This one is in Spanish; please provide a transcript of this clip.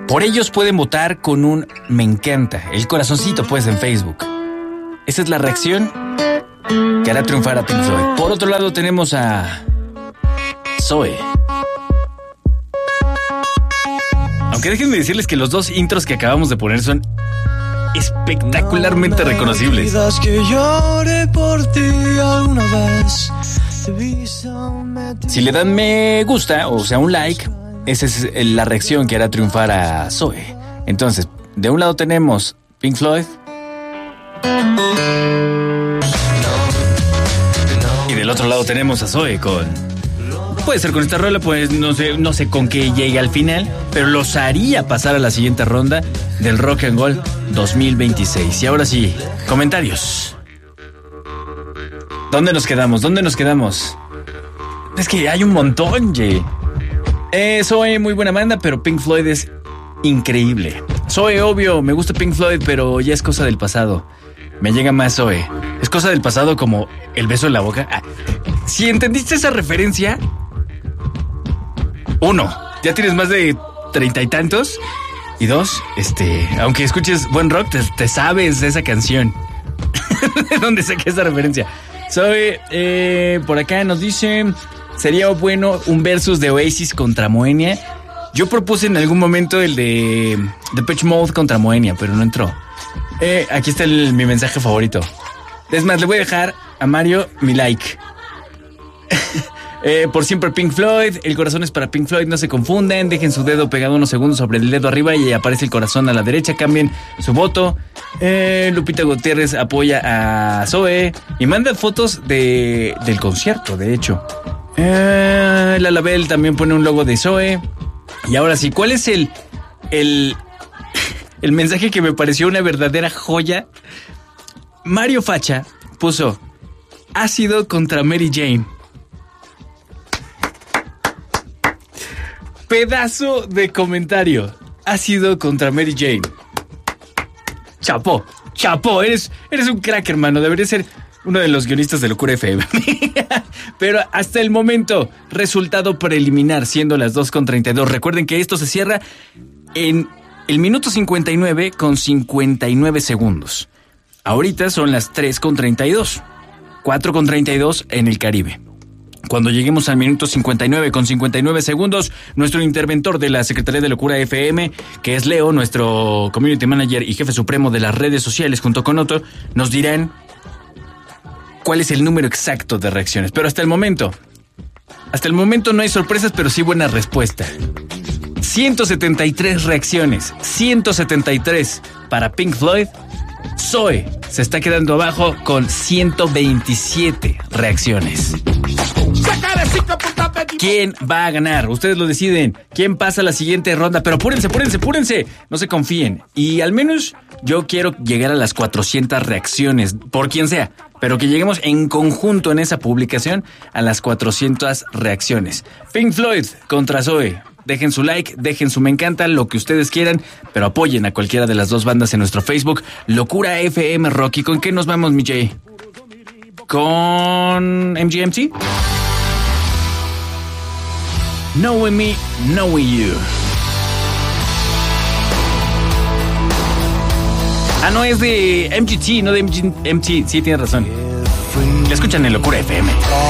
Por ellos pueden votar con un me encanta, el corazoncito pues en Facebook. Esa es la reacción que hará triunfar a Pink Floyd. Por otro lado tenemos a Zoe. Aunque déjenme decirles que los dos intros que acabamos de poner son espectacularmente reconocibles. Si le dan me gusta, o sea un like, esa es la reacción que hará triunfar a Zoe. Entonces, de un lado tenemos Pink Floyd y del otro lado tenemos a Zoe con... Puede ser con esta rola, pues no sé con qué llegue al final, pero los haría pasar a la siguiente ronda del Rock and Roll 2026. Y ahora sí, comentarios. ¿Dónde nos quedamos? Es que hay un montón, Jay. Zoe, muy buena banda, pero Pink Floyd es increíble. Zoe, obvio, me gusta Pink Floyd, pero ya es cosa del pasado. Me llega más Zoe. Es cosa del pasado como el beso en la boca. Si entendiste esa referencia... 1, ya tienes más de 30 y tantos. Y 2, aunque escuches buen rock, te sabes esa canción. ¿De dónde saqué esa referencia? Zoe, por acá nos dice... Sería bueno un versus de Oasis contra Moenia. Yo propuse en algún momento el de Depeche Mode contra Moenia, pero no entró. Aquí está mi mensaje favorito. Es más, le voy a dejar a Mario mi like. Por siempre Pink Floyd. El corazón es para Pink Floyd, no se confunden. Dejen su dedo pegado unos segundos sobre el dedo arriba y aparece el corazón a la derecha. Cambien su voto. Lupita Gutiérrez apoya a Zoe y manda fotos del concierto, de hecho. Lala Bell también pone un logo de Zoe. Y ahora sí, ¿cuál es el mensaje que me pareció una verdadera joya? Mario Facha puso ácido contra Mary Jane. Pedazo de comentario. Ácido contra Mary Jane. Chapó, eres un crack, hermano. Debería ser uno de los guionistas de Locura FM. Pero hasta el momento, resultado preliminar, siendo las 2:32. Recuerden que esto se cierra en el minuto 59 con 59 segundos. Ahorita son las 3:32. 4:32 en el Caribe. Cuando lleguemos al minuto 59 con 59 segundos, nuestro interventor de la Secretaría de Locura FM, que es Leo, nuestro community manager y jefe supremo de las redes sociales junto con Otto, nos dirán cuál es el número exacto de reacciones. Pero hasta el momento no hay sorpresas, pero sí buena respuesta. 173 reacciones, 173 para Pink Floyd. Zoe se está quedando abajo con 127 reacciones. ¿Quién va a ganar? Ustedes lo deciden. ¿Quién pasa a la siguiente ronda? Pero apúrense. No se confíen. Y al menos yo quiero llegar a las 400 reacciones, por quien sea. Pero que lleguemos en conjunto en esa publicación a las 400 reacciones. Pink Floyd contra Zoe. Dejen su like, dejen su me encanta, lo que ustedes quieran, pero apoyen a cualquiera de las dos bandas en nuestro Facebook, Locura FM Rock. ¿Y con qué nos vamos, mi Jay? ¿Con MGMT? Knowing Me, Knowing You. No, es de MGT, no de MT. Sí, tienes razón. La escuchan en Locura FM.